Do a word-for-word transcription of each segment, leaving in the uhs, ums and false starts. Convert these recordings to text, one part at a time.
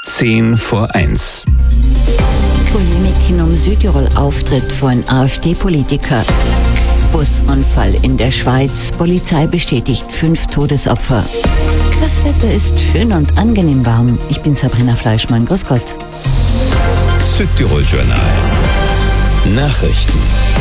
zehn vor eins. Polemiken um Südtirol-Auftritt von AfD-Politiker. Busunfall in der Schweiz. Polizei bestätigt fünf Todesopfer. Das Wetter ist schön und angenehm warm. Ich bin Sabrina Fleischmann. Grüß Gott. Südtirol-Journal. Nachrichten.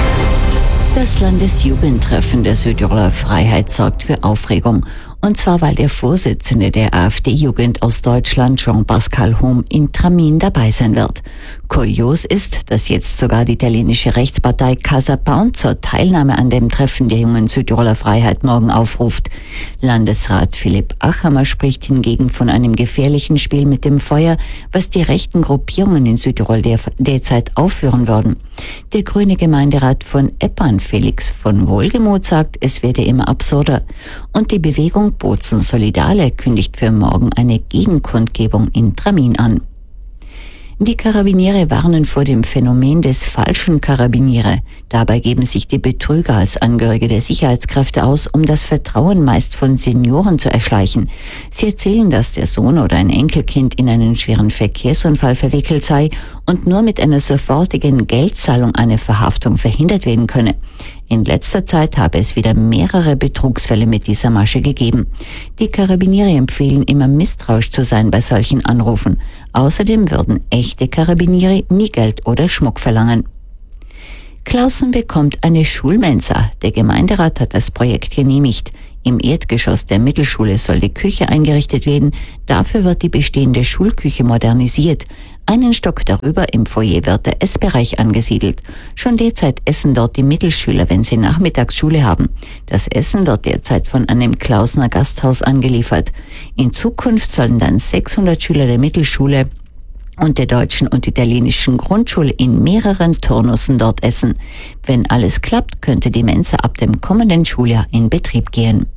Das Landesjugendtreffen der Südtiroler Freiheit sorgt für Aufregung. Und zwar, weil der Vorsitzende der AfD-Jugend aus Deutschland, Jean-Pascal Hohm, in Tramin dabei sein wird. Kurios ist, dass jetzt sogar die italienische Rechtspartei Casa Pound zur Teilnahme an dem Treffen der jungen Südtiroler Freiheit morgen aufruft. Landesrat Philipp Achammer spricht hingegen von einem gefährlichen Spiel mit dem Feuer, was die rechten Gruppierungen in Südtirol der, derzeit aufführen würden. Der grüne Gemeinderat von Eppan, Felix von Wohlgemuth, sagt, es werde immer absurder. Und die Bewegung Bozen Solidale kündigt für morgen eine Gegenkundgebung in Tramin an. Die Karabiniere warnen vor dem Phänomen des falschen Karabiniere. Dabei geben sich die Betrüger als Angehörige der Sicherheitskräfte aus, um das Vertrauen meist von Senioren zu erschleichen. Sie erzählen, dass der Sohn oder ein Enkelkind in einen schweren Verkehrsunfall verwickelt sei und nur mit einer sofortigen Geldzahlung eine Verhaftung verhindert werden könne. In letzter Zeit habe es wieder mehrere Betrugsfälle mit dieser Masche gegeben. Die Karabiniere empfehlen immer misstrauisch zu sein bei solchen Anrufen. Außerdem würden echte Karabiniere nie Geld oder Schmuck verlangen. Klausen bekommt eine Schulmensa. Der Gemeinderat hat das Projekt genehmigt. Im Erdgeschoss der Mittelschule soll die Küche eingerichtet werden. Dafür wird die bestehende Schulküche modernisiert. Einen Stock darüber im Foyer wird der Essbereich angesiedelt. Schon derzeit essen dort die Mittelschüler, wenn sie Nachmittagsschule haben. Das Essen wird derzeit von einem Klausener Gasthaus angeliefert. In Zukunft sollen dann sechshundert Schüler der Mittelschule und der deutschen und italienischen Grundschule in mehreren Turnussen dort essen. Wenn alles klappt, könnte die Mensa ab dem kommenden Schuljahr in Betrieb gehen.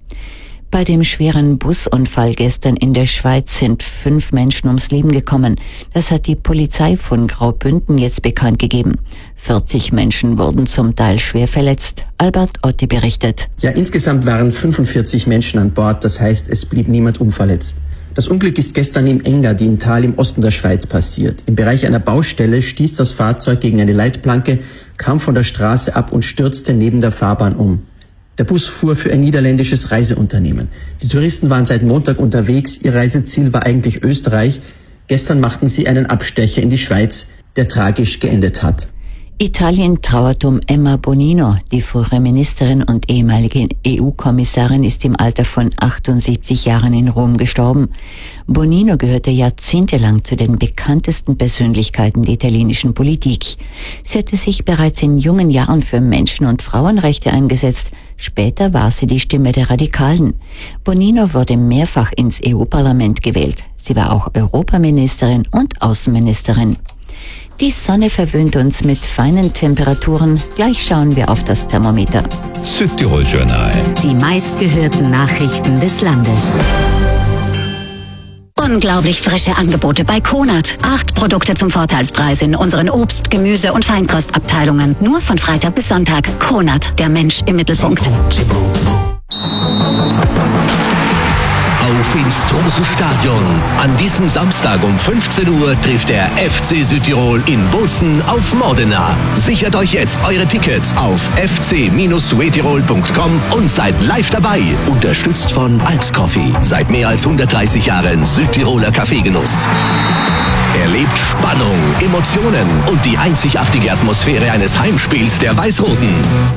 Bei dem schweren Busunfall gestern in der Schweiz sind fünf Menschen ums Leben gekommen. Das hat die Polizei von Graubünden jetzt bekannt gegeben. vierzig Menschen wurden zum Teil schwer verletzt. Albert Otti berichtet. Ja, insgesamt waren fünfundvierzig Menschen an Bord. Das heißt, es blieb niemand unverletzt. Das Unglück ist gestern im Engadin-Tal im Osten der Schweiz passiert. Im Bereich einer Baustelle stieß das Fahrzeug gegen eine Leitplanke, kam von der Straße ab und stürzte neben der Fahrbahn um. Der Bus fuhr für ein niederländisches Reiseunternehmen. Die Touristen waren seit Montag unterwegs. Ihr Reiseziel war eigentlich Österreich. Gestern machten sie einen Abstecher in die Schweiz, der tragisch geendet hat. Italien trauert um Emma Bonino. Die frühere Ministerin und ehemalige E U-Kommissarin ist im Alter von achtundsiebzig Jahren in Rom gestorben. Bonino gehörte jahrzehntelang zu den bekanntesten Persönlichkeiten der italienischen Politik. Sie hatte sich bereits in jungen Jahren für Menschen- und Frauenrechte eingesetzt. Später war sie die Stimme der Radikalen. Bonino wurde mehrfach ins E U-Parlament gewählt. Sie war auch Europaministerin und Außenministerin. Die Sonne verwöhnt uns mit feinen Temperaturen. Gleich schauen wir auf das Thermometer. Südtirol-Journal. Die meistgehörten Nachrichten des Landes. Unglaublich frische Angebote bei Konad. Acht Produkte zum Vorteilspreis in unseren Obst-, Gemüse- und Feinkostabteilungen. Nur von Freitag bis Sonntag. Konad, der Mensch im Mittelpunkt. Auf ins Trose-Stadion. An diesem Samstag um fünfzehn Uhr trifft der F C Südtirol in Bozen auf Modena. Sichert euch jetzt eure Tickets auf f c Südtirol punkt com und seid live dabei. Unterstützt von Alps Coffee. Seit mehr als hundertdreißig Jahren Südtiroler Kaffeegenuss. Erlebt Spannung, Emotionen und die einzigartige Atmosphäre eines Heimspiels der Weiß-Roten.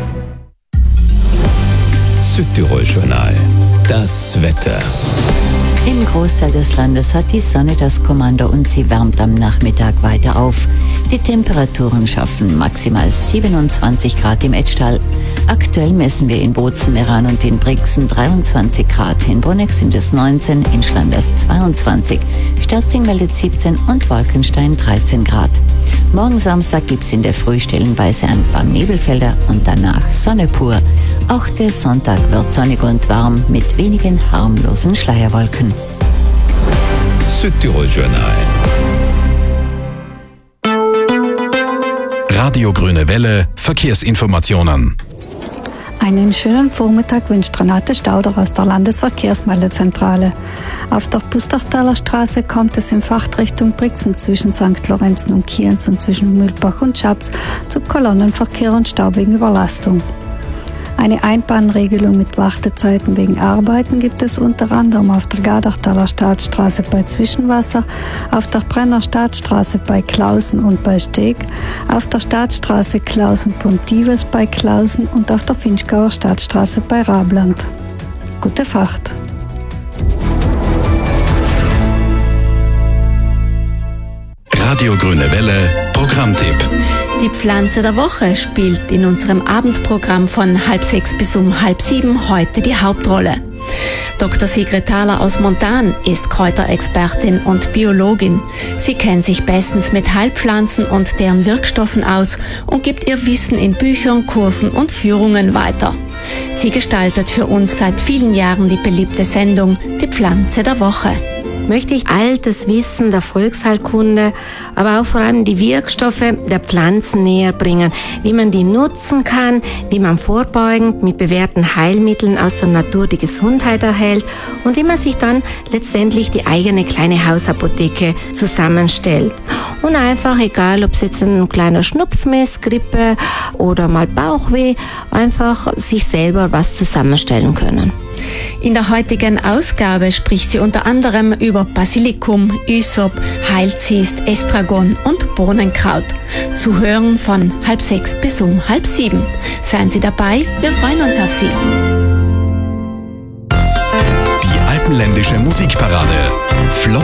Südtirol-Journal. Das Wetter. Im Großteil des Landes hat die Sonne das Kommando und sie wärmt am Nachmittag weiter auf. Die Temperaturen schaffen maximal siebenundzwanzig Grad im Etschtal. Aktuell messen wir in Bozen, Meran und in Brixen dreiundzwanzig Grad. In Bruneck sind es neunzehn, in Schlanders zweiundzwanzig, Sterzing meldet siebzehn und Wolkenstein dreizehn Grad. Morgen Samstag gibt es in der Früh stellenweise ein paar Nebelfelder und danach Sonne pur. Auch der Sonntag wird sonnig und warm mit wenigen harmlosen Schleierwolken. Südtirol-Journal. Radio Grüne Welle, Verkehrsinformationen. Einen schönen Vormittag wünscht Renate Stauder aus der Landesverkehrsmeldezentrale. Auf der Pustertaler Straße kommt es in Fahrtrichtung Brixen zwischen Sankt Lorenzen und Kienz und zwischen Mühlbach und Schaps zu Kolonnenverkehr und Stau wegen Überlastung. Eine Einbahnregelung mit Wartezeiten wegen Arbeiten gibt es unter anderem auf der Gardartaler Staatsstraße bei Zwischenwasser, auf der Brenner Staatsstraße bei Klausen und bei Steg, auf der Staatsstraße Klausen-Pontives bei Klausen und auf der Finchgauer Staatsstraße bei Rabland. Gute Fahrt! Radio Grüne Welle, Programmtipp. Die Pflanze der Woche spielt in unserem Abendprogramm von halb sechs bis um halb sieben heute die Hauptrolle. Doktor Sigrid Thaler aus Montan ist Kräuterexpertin und Biologin. Sie kennt sich bestens mit Heilpflanzen und deren Wirkstoffen aus und gibt ihr Wissen in Büchern, Kursen und Führungen weiter. Sie gestaltet für uns seit vielen Jahren die beliebte Sendung Die Pflanze der Woche. Möchte ich all das Wissen der Volksheilkunde, aber auch vor allem die Wirkstoffe der Pflanzen näher bringen, wie man die nutzen kann, wie man vorbeugend mit bewährten Heilmitteln aus der Natur die Gesundheit erhält und wie man sich dann letztendlich die eigene kleine Hausapotheke zusammenstellt. Und einfach, egal ob es jetzt ein kleiner Schnupfen ist, Grippe oder mal Bauchweh, einfach sich selber was zusammenstellen können. In der heutigen Ausgabe spricht sie unter anderem über Basilikum, Ysop, Heilziest, Estragon und Bohnenkraut. Zu hören von halb sechs bis um halb sieben. Seien Sie dabei, wir freuen uns auf Sie. Die alpenländische Musikparade. Flott